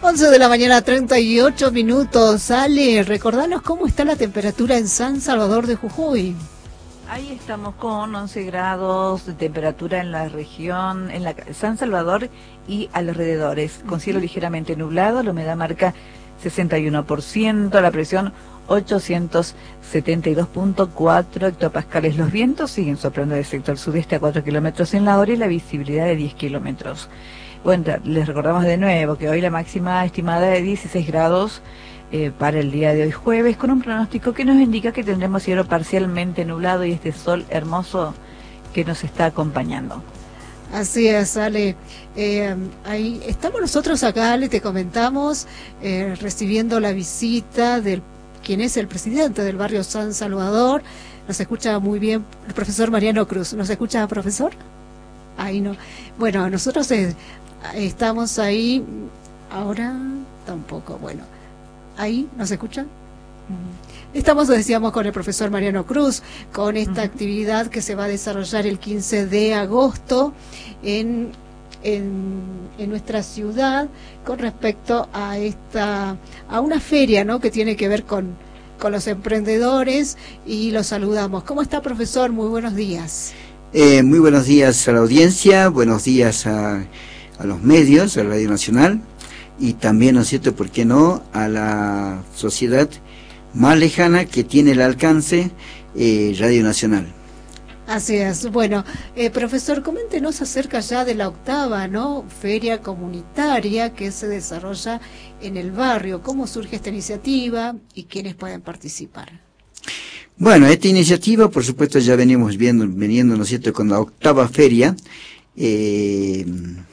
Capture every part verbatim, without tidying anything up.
once de la mañana, treinta y ocho minutos. Ale, recordanos cómo está la temperatura en San Salvador de Jujuy. Ahí estamos con once grados de temperatura en la región, en la San Salvador y alrededores, con cielo ligeramente nublado, la humedad marca sesenta y uno por ciento, la presión ochocientos setenta y dos punto cuatro hectopascales. Los vientos siguen soplando del sector sudeste a cuatro kilómetros en la hora y la visibilidad de diez kilómetros. Bueno, les recordamos de nuevo que hoy la máxima estimada de dieciséis grados eh, para el día de hoy jueves, con un pronóstico que nos indica que tendremos cielo parcialmente nublado y este sol hermoso que nos está acompañando. Así es, Ale. Eh, ahí estamos nosotros acá, Ale, te comentamos, eh, recibiendo la visita del quien es el presidente del barrio San Salvador. Nos escucha muy bien el profesor Mariano Cruz. ¿Nos escucha, profesor? Ahí no. Bueno, nosotros eh, estamos ahí, ahora tampoco, bueno. ¿Ahí nos escucha? Estamos, decíamos, con el profesor Mariano Cruz, con esta uh-huh. actividad que se va a desarrollar el quince de agosto en, en, en nuestra ciudad con respecto a esta a una feria, ¿no?, que tiene que ver con, con los emprendedores, y los saludamos. ¿Cómo está, profesor? Muy buenos días. Eh, muy buenos días a la audiencia, buenos días a, a los medios, a la Radio Nacional, y también, ¿no es cierto?, ¿por qué no?, a la sociedad más lejana que tiene el alcance, eh, Radio Nacional. Así es. Bueno, eh, profesor, coméntenos acerca ya de la octava, ¿no?, feria comunitaria que se desarrolla en el barrio. ¿Cómo surge esta iniciativa y quiénes pueden participar? Bueno, esta iniciativa, por supuesto, ya venimos viendo, veniendo, ¿no es cierto?, con la octava feria, eh,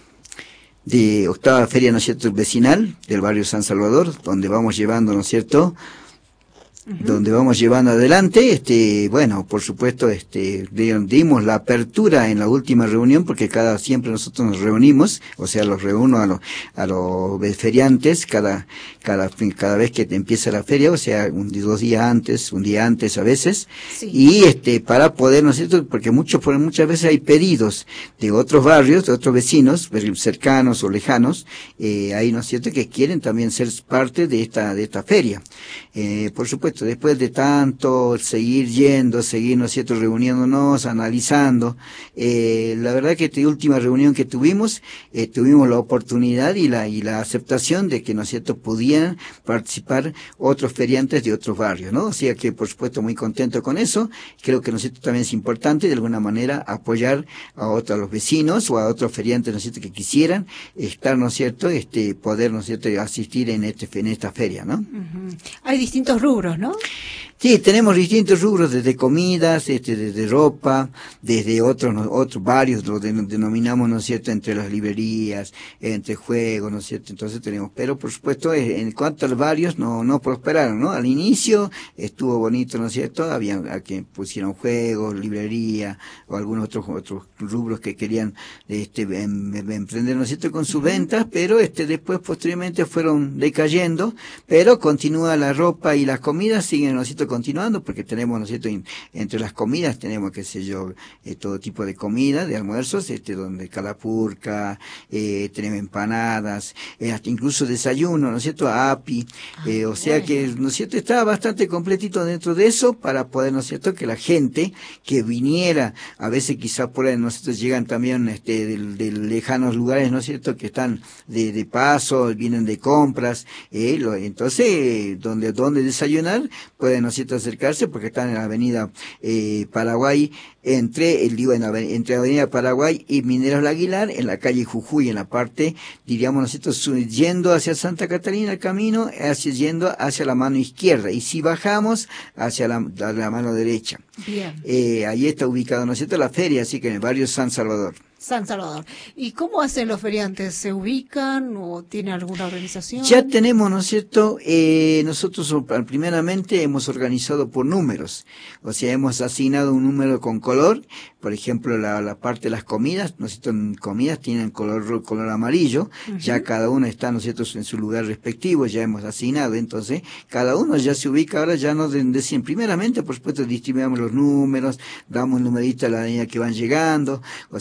de octava feria, ¿no es cierto?, vecinal del barrio San Salvador, donde vamos llevando, ¿no es cierto?, Uh-huh. donde vamos llevando adelante, este, bueno, por supuesto, este, dimos la apertura en la última reunión, porque cada, siempre nosotros nos reunimos, o sea, los reúno a los, a los feriantes, cada, cada, cada vez que empieza la feria, o sea, un, dos días antes, un día antes a veces, sí. y este, para poder, ¿no es cierto?, porque muchos, por muchas veces hay pedidos de otros barrios, de otros vecinos, cercanos o lejanos, eh, ahí, ¿no es cierto?, que quieren también ser parte de esta, de esta feria. Eh, por supuesto, después de tanto seguir yendo, seguir, ¿no es cierto?, reuniéndonos, analizando, eh, la verdad que esta última reunión que tuvimos, eh, tuvimos la oportunidad y la y la aceptación de que, ¿no es cierto?, podían participar otros feriantes de otros barrios, ¿no? O sea que, por supuesto, muy contento con eso. Creo que, ¿no es cierto?, también es importante, de alguna manera, apoyar a otros, a los vecinos o a otros feriantes, ¿no es cierto?, que quisieran estar, ¿no es cierto?, este, poder, ¿no es cierto?, asistir en este en esta feria, ¿no? Uh-huh. Hay distintos rubros, ¿no? Sí, tenemos distintos rubros, desde comidas, este, desde ropa, desde otros, otros varios, lo denominamos, ¿no es cierto?, entre las librerías, entre juegos, ¿no es cierto?, entonces tenemos, pero por supuesto, en cuanto a los varios, no, no prosperaron, ¿no? Al inicio estuvo bonito, ¿no es cierto?, había a quien pusieron juegos, librería, o algunos otros, otros rubros que querían, este, em, emprender, ¿no es cierto?, con sus ventas, pero este, después, posteriormente, fueron decayendo, pero continúa la ropa y las comidas, siguen, ¿no es cierto?, continuando, porque tenemos, ¿no es cierto?, entre las comidas tenemos, qué sé yo, eh, todo tipo de comida, de almuerzos, este, donde calapurca, eh, tenemos empanadas, eh, hasta incluso desayuno, ¿no es cierto?, api, eh, o sea que, ¿no es cierto?, está bastante completito dentro de eso, para poder, ¿no es cierto?, que la gente que viniera, a veces quizás por ahí, ¿no es cierto?, llegan también, este, de, de lejanos lugares, ¿no es cierto?, que están de, de paso, vienen de compras, eh, lo, entonces, donde, donde desayunar, pueden, ¿no es cierto?, acercarse, porque están en la avenida eh, Paraguay, entre el digo en la, entre la avenida Paraguay y Mineros del Aguilar, en la calle Jujuy, en la parte, diríamos, ¿no es cierto?, yendo hacia Santa Catalina, el camino, hacia, yendo hacia la mano izquierda, y si bajamos, hacia la, la, la mano derecha. Bien. Eh, ahí está ubicado, ¿no es cierto?, la feria, así que en el barrio San Salvador. San Salvador. ¿Y cómo hacen los feriantes? ¿Se ubican o tiene alguna organización? Ya tenemos, ¿no es cierto?, eh, nosotros primeramente hemos organizado por números, o sea, hemos asignado un número con color, por ejemplo, la, la parte de las comidas, ¿no es cierto?, comidas tienen color color amarillo, uh-huh. ya cada uno está, ¿no es cierto?, en su lugar respectivo, ya hemos asignado, entonces, cada uno ya se ubica, ahora ya nos decían, primeramente, por supuesto, distribuimos los números, damos un numerito a la medida que van llegando, o sea, del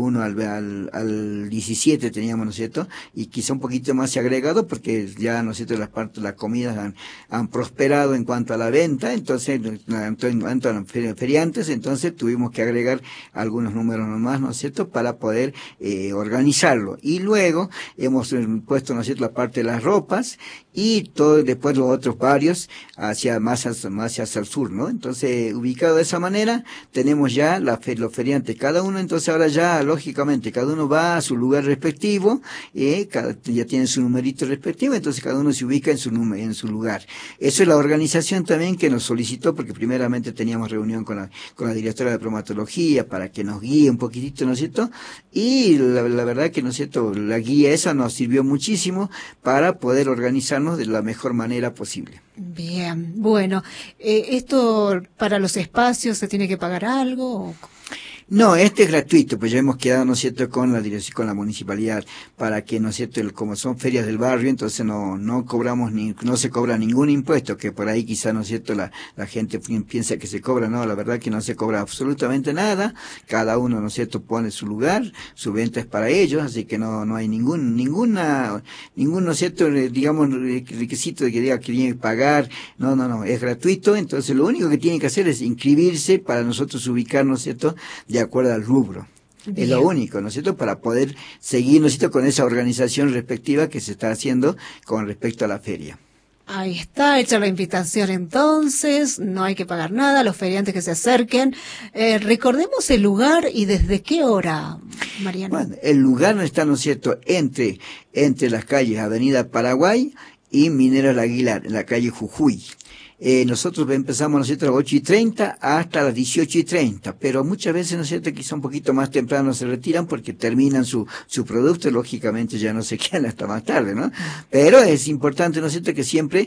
uno al, al, al diecisiete teníamos, ¿no es cierto? Y quizá un poquito más se ha agregado porque ya, ¿no es cierto?, las partes, las comidas han, han prosperado en cuanto a la venta, entonces, en cuanto a los feriantes, entonces tuvimos que agregar algunos números nomás, ¿no es cierto?, para poder eh, organizarlo. Y luego hemos puesto, ¿no es cierto?, la parte de las ropas y todo, después los otros varios hacia más, hacia, más hacia el sur, ¿no? Entonces, ubicado de esa manera, tenemos ya la, los feriantes, cada uno, entonces ahora ya, lógicamente, cada uno va a su lugar respectivo, eh, cada, ya tiene su numerito respectivo, entonces cada uno se ubica en su número, en su lugar. Eso es la organización también que nos solicitó, porque primeramente teníamos reunión con la, con la directora de bromatología para que nos guíe un poquitito, ¿no es cierto? Y la, la verdad que, ¿no es cierto?, la guía esa nos sirvió muchísimo para poder organizarnos de la mejor manera posible. Bien, bueno, eh, ¿esto para los espacios se tiene que pagar algo? No, este es gratuito, pues ya hemos quedado, ¿no es cierto?, con la dirección, con la municipalidad, para que, ¿no es cierto?, el, como son ferias del barrio, entonces no, no cobramos ni, no se cobra ningún impuesto, que por ahí quizá, ¿no es cierto?, la, la gente piensa que se cobra, no, la verdad que no se cobra absolutamente nada, cada uno, ¿no es cierto?, pone su lugar, su venta es para ellos, así que no, no hay ningún, ninguna, ningún, ¿no es cierto?, digamos, requisito de que diga que tiene que pagar, no, no, no, es gratuito, entonces lo único que tienen que hacer es inscribirse para nosotros ubicar, ¿no es cierto?, de acuerdo al rubro. Bien. Es lo único, ¿no es cierto?, para poder seguir, ¿no es cierto?, con esa organización respectiva que se está haciendo con respecto a la feria. Ahí está, hecha la invitación entonces, no hay que pagar nada, los feriantes que se acerquen. Eh, recordemos el lugar y desde qué hora, Mariano. Bueno, el lugar no está, ¿no es cierto?, entre, entre las calles Avenida Paraguay y Mineros Aguilar, en la calle Jujuy. Eh, nosotros empezamos, ¿no es cierto?, a las ocho y treinta hasta las dieciocho y treinta, pero muchas veces, ¿no es cierto?, quizá un poquito más temprano se retiran porque terminan su, su producto, y lógicamente ya no se quedan hasta más tarde, ¿no? Pero es importante, ¿no es cierto?, que siempre,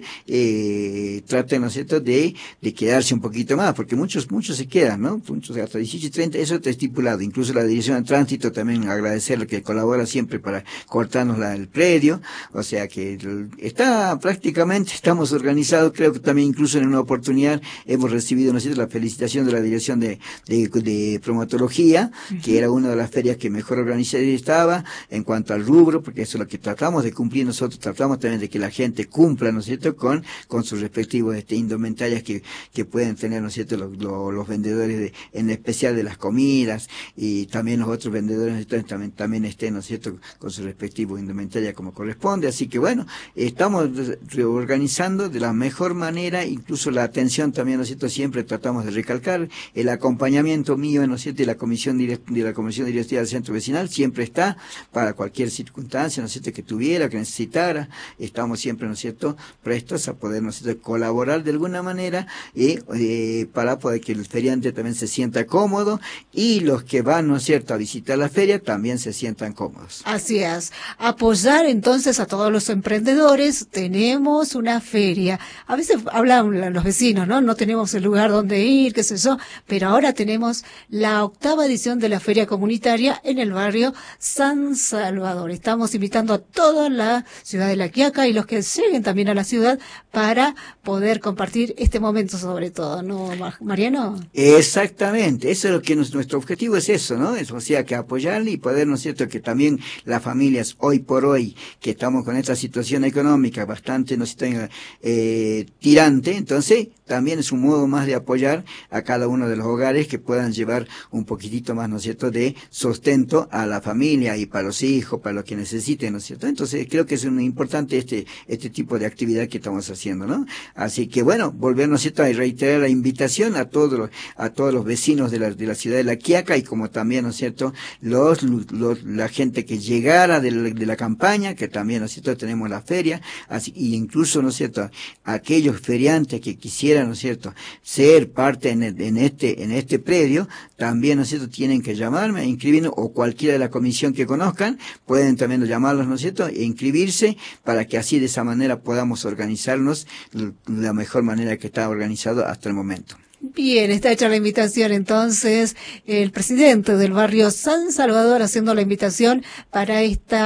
eh, traten, ¿no es cierto?, de, de quedarse un poquito más, porque muchos, muchos se quedan, ¿no? Muchos hasta dieciocho y treinta, eso está estipulado. Incluso la Dirección de Tránsito también agradecerle que colabora siempre para cortarnos la, el predio, o sea que está prácticamente, estamos organizados, creo que también incluso Incluso en una oportunidad hemos recibido, ¿no es cierto?, la felicitación de la Dirección de, de, de Bromatología, uh-huh. que era una de las ferias que mejor organizada estaba en cuanto al rubro, porque eso es lo que tratamos de cumplir nosotros, tratamos también de que la gente cumpla, ¿no es cierto?, con, con sus respectivos este, indumentarias que, que pueden tener, ¿no es cierto?, los, los, los vendedores, de, en especial de las comidas, y también los otros vendedores también, también estén, ¿no es cierto?, con sus respectivos indumentarias como corresponde. Así que bueno, estamos reorganizando de la mejor manera, incluso la atención también, ¿no es cierto?, siempre tratamos de recalcar, el acompañamiento mío, ¿no es cierto?, y la comisión direct, de la comisión directiva del centro vecinal siempre está para cualquier circunstancia, ¿no es cierto?, que tuviera, que necesitara, estamos siempre, ¿no es cierto?, prestos a poder, ¿no es cierto?, colaborar de alguna manera, y eh, para poder que el feriante también se sienta cómodo, y los que van, ¿no es cierto?, a visitar la feria también se sientan cómodos. Así es, apoyar entonces a todos los emprendedores, tenemos una feria, a veces hablan los vecinos, ¿no? No tenemos el lugar donde ir, qué sé yo, pero ahora tenemos la octava edición de la feria comunitaria en el barrio San Salvador. Estamos invitando a toda la ciudad de La Quiaca y los que lleguen también a la ciudad para poder compartir este momento sobre todo, ¿no, Mariano? Exactamente, eso es lo que nos, nuestro objetivo es eso, ¿no? Es, o sea, que apoyarle y poder, ¿no es cierto?, que también las familias hoy por hoy, que estamos con esta situación económica bastante, no sé, eh, tirante, entonces también es un modo más de apoyar a cada uno de los hogares que puedan llevar un poquitito más, ¿no es cierto?, de sustento a la familia y para los hijos, para los que necesiten, ¿no es cierto? Entonces creo que es muy importante este este tipo de actividad que estamos haciendo, ¿no? Así que bueno, volver, ¿no es cierto?, a reiterar la invitación a todos los, a todos los vecinos de la, de la ciudad de La Quiaca, y como también, ¿no es cierto?, los, los la gente que llegara de la, de la campaña, que también, ¿no es cierto?, tenemos la feria, así, y incluso, ¿no es cierto?, aquellos feriantes que quisieran, ¿no es cierto?, ser parte en, el, en este en este predio, también, ¿no es cierto?, tienen que llamarme e inscribirnos, o cualquiera de la comisión que conozcan, pueden también llamarlos, ¿no es cierto?, e inscribirse, para que así de esa manera podamos organizarnos de la mejor manera que está organizado hasta el momento. Bien, está hecha la invitación entonces, el presidente del barrio San Salvador haciendo la invitación para esta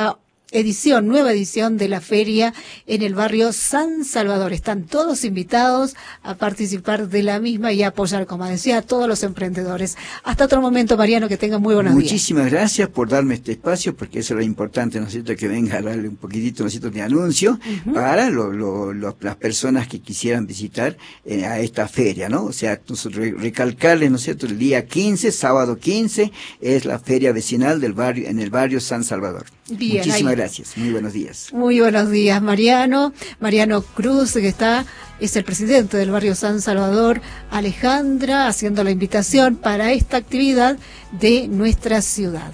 edición, nueva edición de la feria en el barrio San Salvador. Están todos invitados a participar de la misma y a apoyar, como decía, a todos los emprendedores. Hasta otro momento, Mariano, que tengan muy buenos días. Muchísimas gracias por darme este espacio, porque eso era importante, ¿no es cierto?, que venga a darle un poquitito, ¿no es cierto?, de anuncio uh-huh. para lo, lo, lo, las personas que quisieran visitar eh, a esta feria, ¿no? O sea, re, recalcarles, ¿no es cierto?, el día quince, sábado quince, es la feria vecinal del barrio, en el barrio San Salvador. Bien, muchísimas ahí. gracias, muy buenos días. Muy buenos días, Mariano. Mariano Cruz, que está, es el presidente del barrio San Salvador. Alejandra, haciendo la invitación para esta actividad de nuestra ciudad.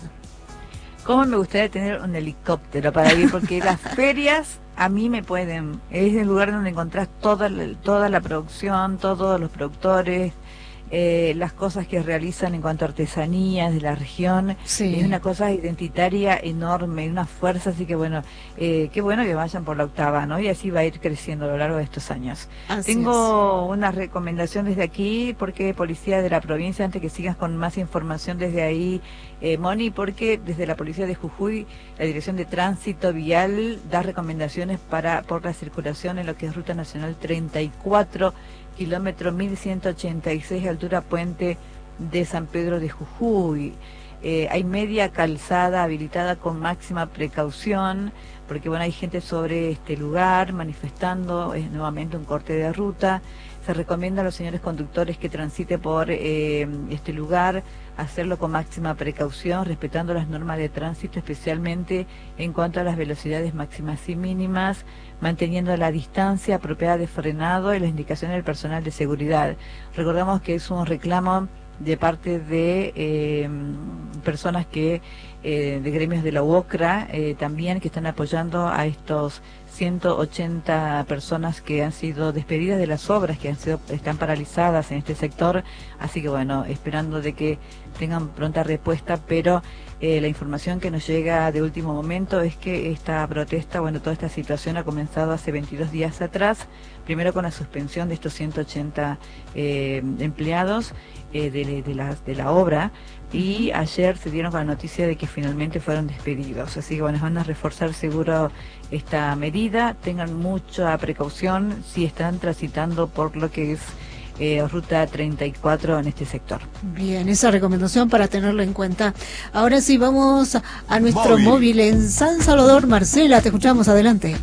¿Cómo me gustaría tener un helicóptero para ir? Porque las ferias a mí me pueden, es el lugar donde encontrás toda la, toda la producción, todos los productores, Eh, las cosas que realizan en cuanto a artesanías de la región. Sí. Es una cosa identitaria enorme, una fuerza, así que bueno, eh, qué bueno que vayan por la octava, ¿no? Y así va a ir creciendo a lo largo de estos años. Así Tengo es. Una recomendación desde aquí, porque Policía de la Provincia, antes que sigas con más información desde ahí, eh, Moni, porque desde la Policía de Jujuy, la Dirección de Tránsito Vial da recomendaciones para por la circulación en lo que es Ruta Nacional treinta y cuatro, kilómetro mil ciento ochenta y seis, altura Puente de San Pedro de Jujuy. Eh, hay media calzada habilitada con máxima precaución, porque bueno, hay gente sobre este lugar manifestando, es nuevamente un corte de ruta. Se recomienda a los señores conductores que transite por eh, este lugar hacerlo con máxima precaución, respetando las normas de tránsito, especialmente en cuanto a las velocidades máximas y mínimas, manteniendo la distancia apropiada de frenado y las indicaciones del personal de seguridad. Recordamos que es un reclamo de parte de eh, personas que eh, de gremios de la U O C R A eh, también, que están apoyando a estos ciento ochenta personas que han sido despedidas de las obras que han sido están paralizadas en este sector. Así que bueno, esperando de que tengan pronta respuesta, pero eh, la información que nos llega de último momento es que esta protesta, bueno, toda esta situación ha comenzado hace veintidós días atrás, primero con la suspensión de estos ciento ochenta eh, empleados eh, de, de, la, de la obra, y ayer se dieron con la noticia de que finalmente fueron despedidos. Así que bueno, van a reforzar seguro esta medida. Tengan mucha precaución si están transitando por lo que es eh, Ruta treinta y cuatro en este sector. Bien, esa recomendación para tenerlo en cuenta. Ahora sí, vamos a, a nuestro móvil. móvil en San Salvador. Marcela, te escuchamos, adelante.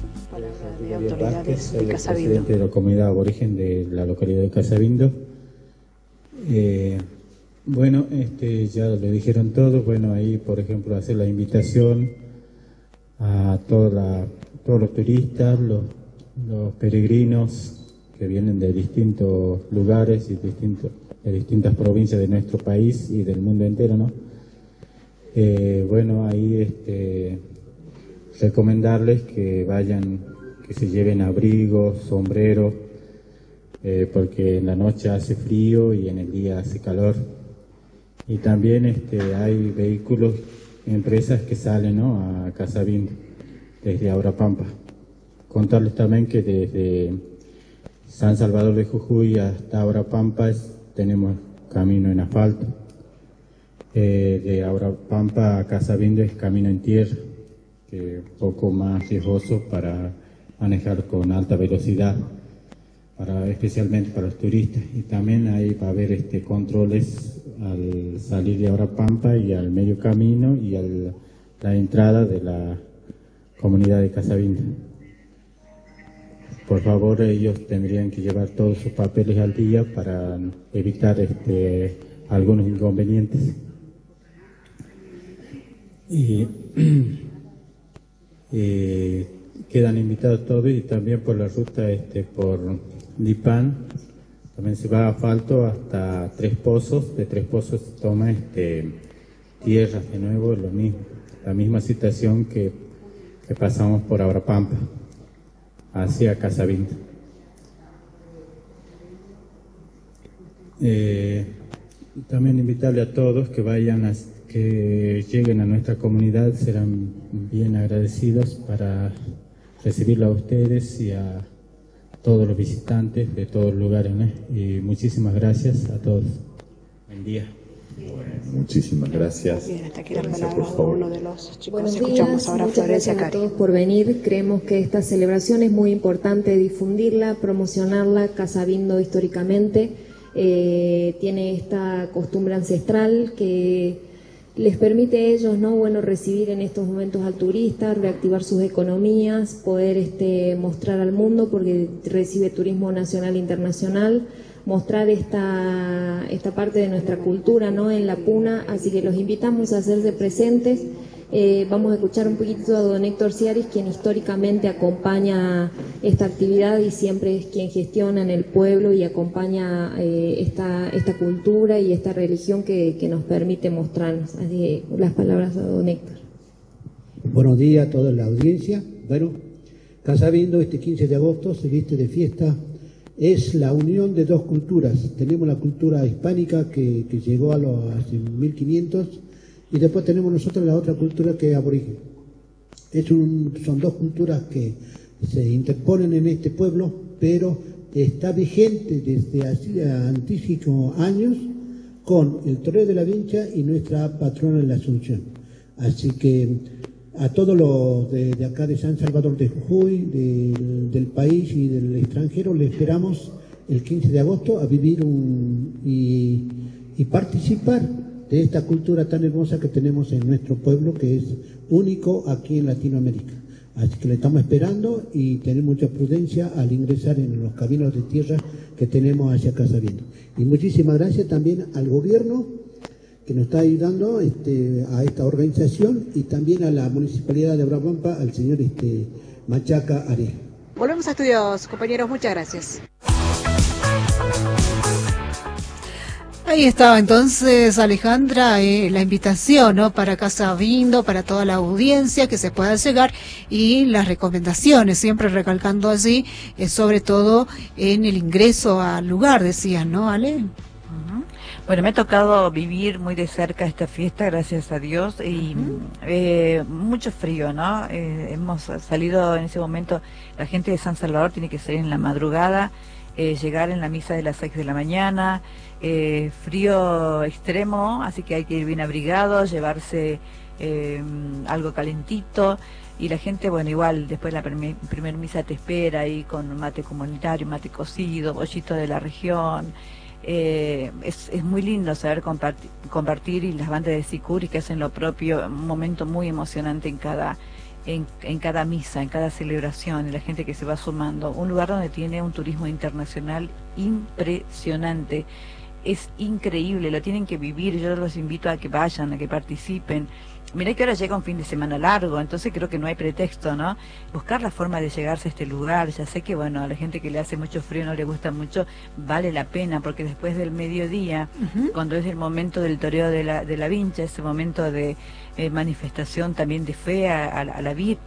De autoridades soy el presidente de la comunidad aborigen de la localidad de Casabindo. Eh, bueno, este, ya lo dijeron todo. Bueno, ahí por ejemplo hacer la invitación a toda la, todos los turistas, los, los peregrinos que vienen de distintos lugares y distintos, de distintas provincias de nuestro país y del mundo entero, ¿no? Eh, bueno, ahí este, recomendarles que vayan, que se lleven abrigos, sombreros, eh, porque en la noche hace frío y en el día hace calor. Y también este, hay vehículos, empresas que salen, ¿no?, a Casabindo desde Aurapampa. Contarles también que desde San Salvador de Jujuy hasta Aurapampa tenemos camino en asfalto. Eh, de Aurapampa a Casabindo es camino en tierra, que es un poco más riesgoso para manejar con alta velocidad, para, especialmente para los turistas. Y también ahí va a haber este, controles al salir de Aurapampa y al medio camino y a la entrada de la comunidad de Casabindo. Por favor, ellos tendrían que llevar todos sus papeles al día para evitar este, algunos inconvenientes. Y eh, quedan invitados todos, y también por la ruta este, por Dipán, también se va a asfalto hasta Tres Pozos. De Tres Pozos se toma este, tierras de nuevo, lo mismo, la misma situación que, que pasamos por Aurapampa hacia Casabindo. Eh, también invitarle a todos que vayan a, que lleguen a nuestra comunidad, serán bien agradecidos para recibirla a ustedes y a todos los visitantes de todos los lugares, ¿no? Y muchísimas gracias a todos. Buen día. Muchísimas gracias. Bien, hasta aquí la Gracias, palabra por favor. uno de los chicos. Buenos Escuchamos días, ahora a muchas Florencia gracias a Cari. todos por venir. Creemos que esta celebración es muy importante difundirla, promocionarla. Casabindo históricamente eh, tiene esta costumbre ancestral que les permite a ellos, ¿no? Bueno, recibir en estos momentos al turista, reactivar sus economías, poder este, mostrar al mundo, porque recibe turismo nacional e internacional, mostrar esta, esta parte de nuestra cultura, ¿no? En la Puna, así que los invitamos a hacerse presentes. Eh, vamos a escuchar un poquito a don Héctor Ciaris, quien históricamente acompaña esta actividad y siempre es quien gestiona en el pueblo y acompaña eh, esta, esta cultura y esta religión que, que nos permite mostrarnos. Así que las palabras a don Héctor. Buenos días a toda la audiencia. Bueno, Casabindo este quince de agosto se viste de fiesta. Es la unión de dos culturas. Tenemos la cultura hispánica que, que llegó a los hace mil quinientos y después tenemos nosotros la otra cultura que es aborigen. Es un, son dos culturas que se interponen en este pueblo, pero está vigente desde hace antísimos años con el toreo de la Vincha y nuestra patrona de la Asunción. Así que a todos los de, de acá de San Salvador de Jujuy, de, del país y del extranjero, le esperamos el quince de agosto a vivir un, y, y participar de esta cultura tan hermosa que tenemos en nuestro pueblo, que es único aquí en Latinoamérica. Así que le estamos esperando y tener mucha prudencia al ingresar en los caminos de tierra que tenemos hacia Casabindo. Y muchísimas gracias también al gobierno que nos está ayudando este, a esta organización y también a la Municipalidad de Abrapampa, al señor este, Machaca Are. Volvemos a estudios, compañeros, muchas gracias. Ahí estaba entonces, Alejandra, eh, la invitación, ¿no? Para Casabindo, para toda la audiencia que se pueda llegar y las recomendaciones, siempre recalcando allí, eh, sobre todo en el ingreso al lugar, decían, ¿no, Ale? Uh-huh. Bueno, me ha tocado vivir muy de cerca esta fiesta, gracias a Dios, y uh-huh. eh, mucho frío, ¿no? Eh, hemos salido en ese momento, la gente de San Salvador tiene que salir en la madrugada, eh, llegar en la misa de las seis de la mañana, eh, frío extremo, así que hay que ir bien abrigado, llevarse eh, algo calentito, y la gente, bueno, igual después de la primer, primer misa te espera ahí con mate comunitario, mate cocido, bollito de la región. Eh, es, es muy lindo saber compartir, compartir y las bandas de Sicuri que hacen lo propio, un momento muy emocionante en cada en, en cada misa, en cada celebración, y la gente que se va sumando, un lugar donde tiene un turismo internacional impresionante, es increíble, lo tienen que vivir, yo los invito a que vayan, a que participen. Mirá que ahora llega un fin de semana largo, entonces creo que no hay pretexto, ¿no? Buscar la forma de llegarse a este lugar. Ya sé que, bueno, a la gente que le hace mucho frío no le gusta mucho, vale la pena, porque después del mediodía, uh-huh. cuando es el momento del toreo de la, de la Vincha, ese momento de eh, manifestación también de fe a, a, a la Virgen,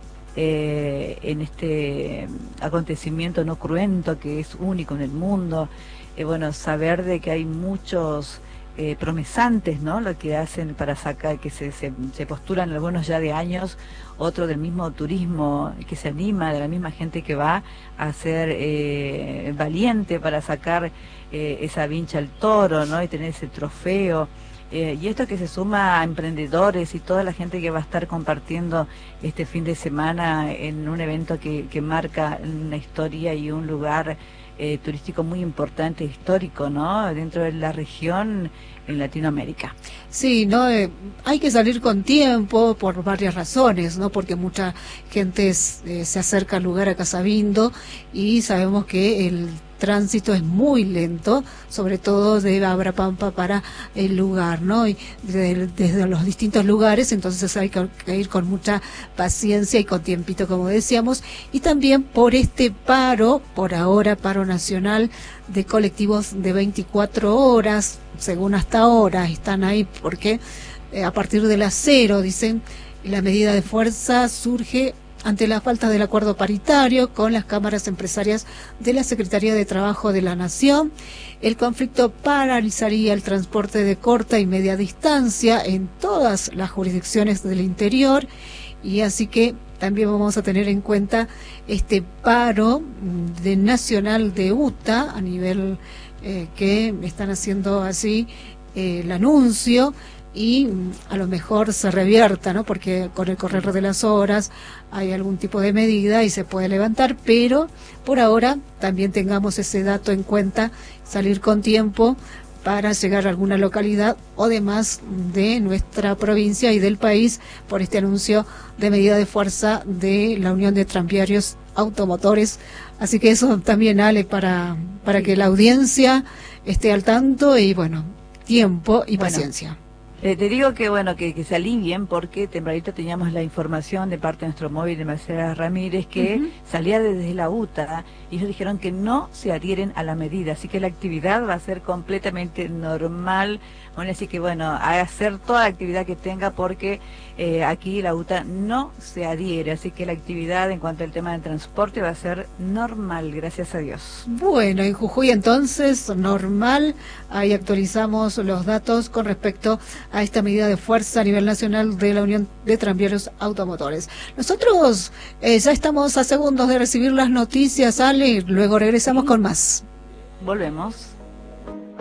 eh, en este acontecimiento no cruento que es único en el mundo, eh, bueno, saber de que hay muchos... Eh, promesantes, ¿no? Lo que hacen para sacar, que se, se, se postulan algunos ya de años, otro del mismo turismo que se anima, de la misma gente que va a ser eh, valiente para sacar eh, esa vincha al toro, ¿no? Y tener ese trofeo. Eh, y esto que se suma a emprendedores y toda la gente que va a estar compartiendo este fin de semana en un evento que, que marca una historia y un lugar Eh, turístico muy importante, histórico, ¿no? Dentro de la región en Latinoamérica. Sí, no, eh, hay que salir con tiempo por varias razones, ¿no? Porque mucha gente es, eh, se acerca al lugar a Casabindo y sabemos que el tránsito es muy lento, sobre todo de Abrapampa para el lugar, ¿no? Y de, desde los distintos lugares, entonces hay que, que ir con mucha paciencia y con tiempito, como decíamos, y también por este paro, por ahora paro nacional de colectivos de veinticuatro horas, según hasta ahora están ahí, porque eh, a partir de las cero, dicen, la medida de fuerza surge ante la falta del acuerdo paritario con las cámaras empresarias de la Secretaría de Trabajo de la Nación. El conflicto paralizaría el transporte de corta y media distancia en todas las jurisdicciones del interior, y así que también vamos a tener en cuenta este paro de nacional de U T A a nivel eh, que están haciendo así eh, el anuncio y a lo mejor se revierta, ¿no? Porque con el correr de las horas hay algún tipo de medida y se puede levantar, pero por ahora también tengamos ese dato en cuenta, salir con tiempo para llegar a alguna localidad o demás de nuestra provincia y del país por este anuncio de medida de fuerza de la Unión de Tranviarios Automotores. Así que eso también, Ale, para, para que la audiencia esté al tanto y bueno, tiempo y bueno. paciencia. Eh, te digo que bueno, que, que se alivien porque tempranito teníamos la información de parte de nuestro móvil de Mercedes Ramírez que uh-huh. salía desde la U T A y ellos dijeron que no se adhieren a la medida, así que la actividad va a ser completamente normal. Bueno, así que bueno, a hacer toda la actividad que tenga porque eh, aquí la U T A no se adhiere, así que la actividad en cuanto al tema del transporte va a ser normal, gracias a Dios. Bueno, en Jujuy entonces, normal, ahí actualizamos los datos con respecto a esta medida de fuerza a nivel nacional de la Unión de Tranviarios Automotores. Nosotros eh, ya estamos a segundos de recibir las noticias, Ale, y luego regresamos con más. Volvemos.